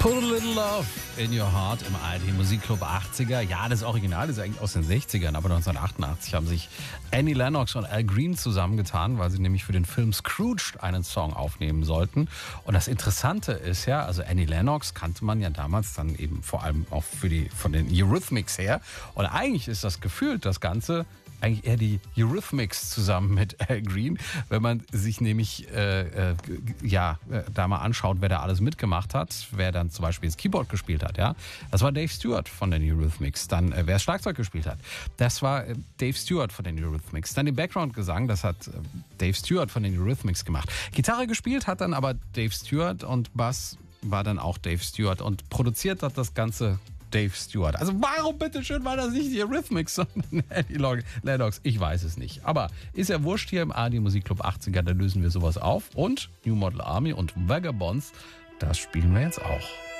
Put a Little Love in Your Heart im ARD Musikclub 80er. Ja, das Original ist eigentlich aus den 60ern, aber 1988 haben sich Annie Lennox und Al Green zusammengetan, weil sie nämlich für den Film Scrooge einen Song aufnehmen sollten. Und das Interessante ist ja, also Annie Lennox kannte man ja damals dann eben vor allem auch von den Eurythmics her. Und eigentlich ist das gefühlt, das Ganze eigentlich eher die Eurythmics zusammen mit Al Green, wenn man sich nämlich da mal anschaut, wer da alles mitgemacht hat, wer dann zum Beispiel das Keyboard gespielt hat, ja. Das war Dave Stewart von den Eurythmics. Dann, wer das Schlagzeug gespielt hat, das war Dave Stewart von den Eurythmics. Dann den Background-Gesang, das hat Dave Stewart von den Eurythmics gemacht. Gitarre gespielt hat dann aber Dave Stewart und Bass war dann auch Dave Stewart und produziert hat das Ganze Dave Stewart. Also warum bitteschön war das nicht die Eurythmics, sondern Annie Lennox? Ich weiß es nicht. Aber ist ja wurscht, hier im ARD Musikclub 80er, da lösen wir sowas auf. Und New Model Army und Vagabonds, das spielen wir jetzt auch.